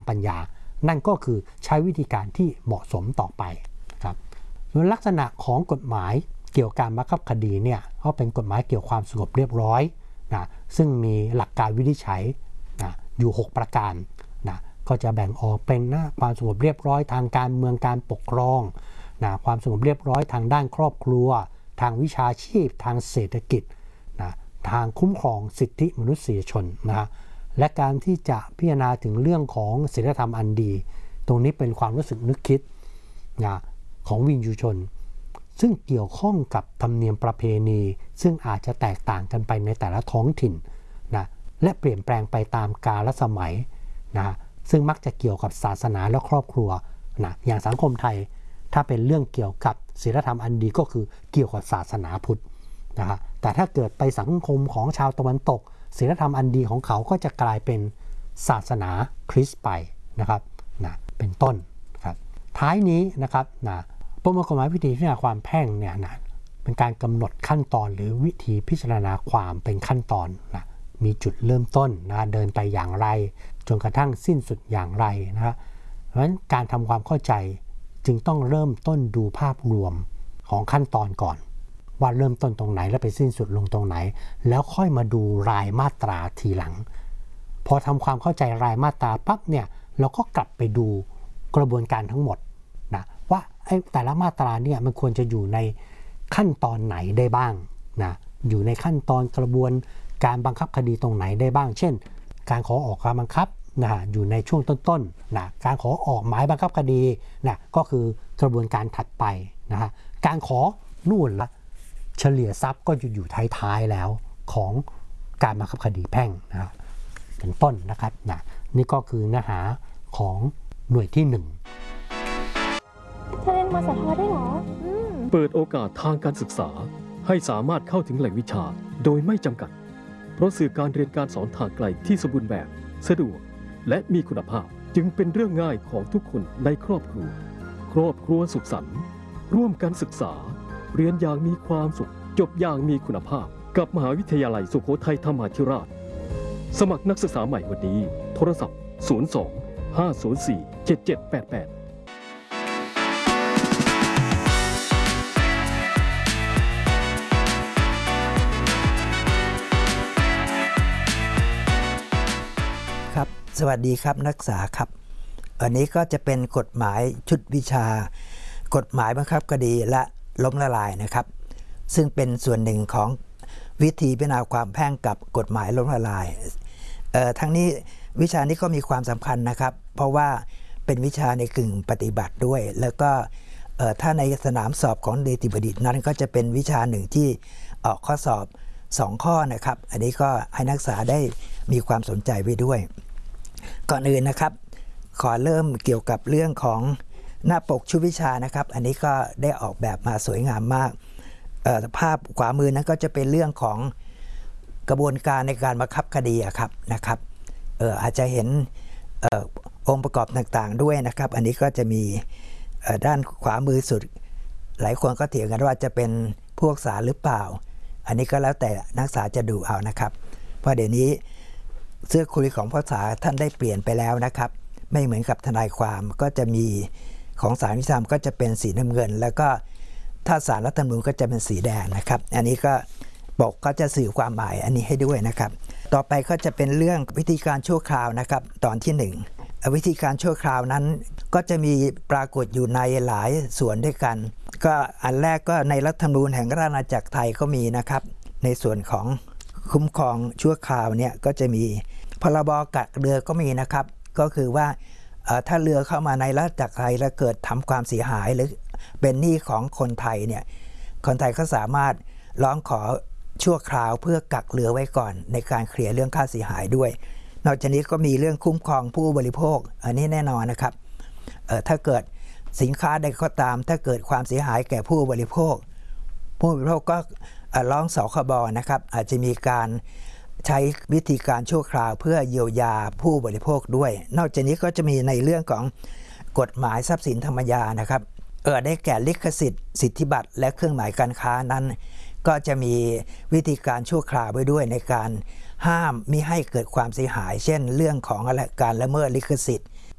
ปัญญานั่นก็คือใช้วิธีการที่เหมาะสมต่อไปครับส่วนลักษณะของกฎหมายเกี่ยวกับการบังคับคดีเนี่ยก็เป็นกฎหมายเกี่ยวกับความสงบเรียบร้อยนะซึ่งมีหลักการวินิจฉัยนะอยู่6ประการนะก็จะแบ่งออกเป็นนะความสงบเรียบร้อยทางการเมืองการปกครองนะความสงบเรียบร้อยทางด้านครอบครัวทางวิชาชีพทางเศรษฐกิจนะทางคุ้มครองสิทธิมนุษยชนนะและการที่จะพิจารณาถึงเรื่องของศีลธรรมอันดีตรงนี้เป็นความรู้สึกนึกคิดนะของวินยูชนซึ่งเกี่ยวข้องกับธรรมเนียมประเพณีซึ่งอาจจะแตกต่างกันไปในแต่ละท้องถิ่นนะและเปลี่ยนแปลงไปตามกาลสมัยนะซึ่งมักจะเกี่ยวกับศาสนาและครอบครัวนะอย่างสังคมไทยถ้าเป็นเรื่องเกี่ยวกับศีลธรรมอันดีก็คือเกี่ยวกับศาสนาพุทธนะฮะแต่ถ้าเกิดไปสังคมของชาวตะวันตกศีลธรรมอันดีของเขาก็จะกลายเป็นศาสนาคริสต์ไปนะครับนะเป็นต้นครับท้ายนี้นะครับนะประมวลกฎหมายวิธีพิจารณาความแพ่งเนี่ยนะเป็นการกำหนดขั้นตอนหรือวิธีพิจารณาความเป็นขั้นตอนนะมีจุดเริ่มต้นนะเดินไปอย่างไรจนกระทั่งสิ้นสุดอย่างไรนะครับเพราะฉะนั้นการทำความเข้าใจจึงต้องเริ่มต้นดูภาพรวมของขั้นตอนก่อนว่าเริ่มต้นตรงไหนและไปสิ้นสุดลงตรงไหนแล้วค่อยมาดูรายมาตราทีหลังพอทำความเข้าใจรายมาตราปั๊บเนี่ยเราก็กลับไปดูกระบวนการทั้งหมดนะว่าแต่ละมาตราเนี่ยมันควรจะอยู่ในขั้นตอนไหนได้บ้างนะอยู่ในขั้นตอนกระบวนการบังคับคดีตรงไหนได้บ้างเช่นการขอออกการบังคับนะอยู่ในช่วงต้นๆนะการขอออกหมายบังคับคดีนะก็คือกระบวนการถัดไปนะฮะการขอนู่นละเฉลี่ยทรัพย์ก็จะอยู่ท้ายๆแล้วของการบังคับคดีแพ่งนะเป็นต้นนะครับนะนี่ก็คือเนื้อหาของหน่วยที่1 เธอเรียนมสทได้หรอเปิดโอกาสทางการศึกษาให้สามารถเข้าถึงแหล่งวิชาโดยไม่จำกัดเพราะสื่อการเรียนการสอนทางไกลที่สมบูรณ์แบบสะดวกและมีคุณภาพจึงเป็นเรื่องง่ายของทุกคนในครอบครัวสุขสันต์ร่วมกันศึกษาเรียนอย่างมีความสุขจบอย่างมีคุณภาพกับมหาวิทยาลัยสุโขทัยธรรมาธิราชสมัครนักศึกษาใหม่วันนี้โทรศัพท์02 504 7788 สวัสดีครับนักศึกษาครับอันนี้ก็จะเป็นกฎหมายชุดวิชากฎหมายบังคับคดีและล้มละลายนะครับซึ่งเป็นส่วนหนึ่งของวิธีพิจารณาความแพ่งกับกฎหมายล้มละลายทั้งนี้วิชานี้ก็มีความสำคัญนะครับเพราะว่าเป็นวิชาในกึ่งปฏิบัติด้วยแล้วก็ถ้าในสนามสอบของเนติบัณฑิตนั้นก็จะเป็นวิชาหนึ่งที่ออกข้อสอบ2ข้อนะครับอันนี้ก็ให้นักศึกษาได้มีความสนใจไว้ด้วยก่อนอื่นนะครับขอเริ่มเกี่ยวกับเรื่องของหน้าปกชุดวิชานะครับอันนี้ก็ได้ออกแบบมาสวยงามมากภาพขวามือนั้นก็จะเป็นเรื่องของกระบวนการในการบังคับคดีนะครับอาจจะเห็นองค์ประกอบต่างๆด้วยนะครับอันนี้ก็จะมีด้านขวามือสุดหลายคนก็เถียงกันว่าจะเป็นพวกศาลหรือเปล่าอันนี้ก็แล้วแต่นักศึกษาจะดูเอานะครับเพราะเดี๋ยวนี้เสื้อคุยของภาษาท่านได้เปลี่ยนไปแล้วนะครับไม่เหมือนกับทนายความก็จะมีของศาลยุติธรรมก็จะเป็นสีน้ำเงินแล้วก็ถ้าศาลรัฐธรรมนูญก็จะเป็นสีแดงนะครับอันนี้ก็บอกก็จะสื่อความหมายอันนี้ให้ด้วยนะครับต่อไปก็จะเป็นเรื่องวิธีการชั่วคราวนะครับตอนที่1วิธีการชั่วคราวนั้นก็จะมีปรากฏอยู่ในหลายส่วนด้วยกันก็อันแรกก็ในรัฐธรรมนูญแห่งราชอาณาจักรไทยก็มีนะครับในส่วนของคุ้มครองชั่วคราวเนี่ยก็จะมีพรบกักเรือก็มีนะครับก็คือว่าถ้าเรือเข้ามาในราชอาณาจักรไทยแล้วเกิดทำความเสียหายหรือเป็นหนี้ของคนไทยเนี่ยคนไทยก็สามารถร้องขอชั่วคราวเพื่อกักเรือไว้ก่อนในการเคลียร์เรื่องค่าเสียหายด้วยนอกจากนี้ก็มีเรื่องคุ้มครองผู้บริโภคอันนี้แน่นอนนะครับถ้าเกิดสินค้าใดก็ตามถ้าเกิดความเสียหายแก่ผู้บริโภคก็ร้องสคบนะครับอาจจะมีการใช้วิธีการชั่วคราวเพื่อเยียวยาผู้บริโภคด้วยนอกจากนี้ก็จะมีในเรื่องของกฎหมายทรัพย์สินธรรมยานะครับได้แก่ลิขสิทธิ์สิทธิบัตรและเครื่องหมายการค้านั้นก็จะมีวิธีการชั่วคราวไว้ด้วยในการห้ามมิให้เกิดความเสียหายเช่นเรื่องของการละเมิดลิขสิทธิ์